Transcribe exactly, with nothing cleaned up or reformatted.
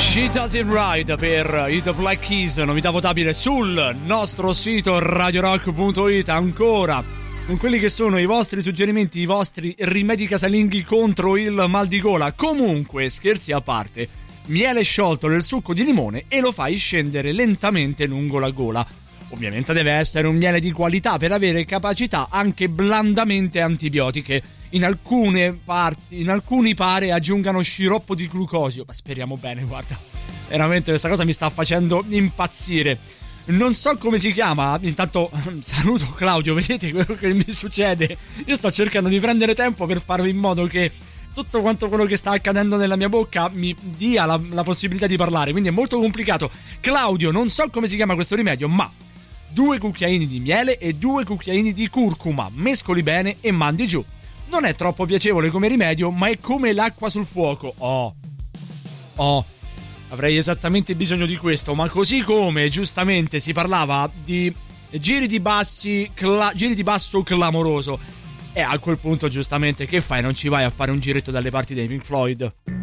She Does It Right per It Black Keys, novità votabile sul nostro sito radio rock punto it. Ancora con quelli che sono i vostri suggerimenti, i vostri rimedi casalinghi contro il mal di gola. Comunque, scherzi a parte, miele sciolto nel succo di limone e lo fai scendere lentamente lungo la gola. Ovviamente deve essere un miele di qualità per avere capacità anche blandamente antibiotiche. In alcune parti, in alcuni pare aggiungano sciroppo di glucosio, ma speriamo bene, guarda. Veramente questa cosa mi sta facendo impazzire. Non so come si chiama, intanto saluto Claudio, vedete quello che mi succede? Io sto cercando di prendere tempo per farvi in modo che tutto quanto quello che sta accadendo nella mia bocca mi dia la, la possibilità di parlare, quindi è molto complicato. Claudio, non so come si chiama questo rimedio, ma due cucchiaini di miele e due cucchiaini di curcuma, mescoli bene e mandi giù. Non è troppo piacevole come rimedio, ma è come l'acqua sul fuoco. Oh, oh, avrei esattamente bisogno di questo. Ma così come giustamente si parlava di giri di bassi, cla- giri di basso clamoroso, e a quel punto giustamente che fai? Non ci vai a fare un giretto dalle parti dei Pink Floyd?